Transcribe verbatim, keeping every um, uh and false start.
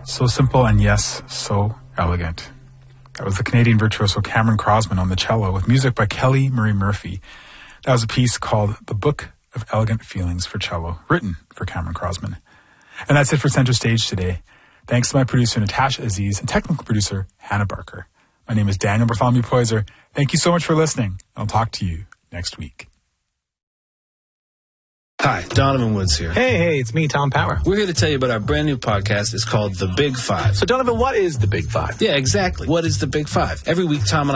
So simple and, yes, so elegant. That was the Canadian virtuoso Cameron Crosman on the cello with music by Kelly Murray Murphy. That was a piece called The Book of Elegant Feelings for Cello, written for Cameron Crosman. And that's it for Center Stage today. Thanks to my producer, Natasha Aziz, and technical producer, Hannah Barker. My name is Daniel Bartholomew Poyser. Thank you so much for listening. I'll talk to you next week. Hi, Donovan Woods here. Hey, hey, it's me, Tom Power. We're here to tell you about our brand new podcast. It's called The Big Five. So, Donovan, what is The Big Five? Yeah, exactly. What is The Big Five? Every week, Tom and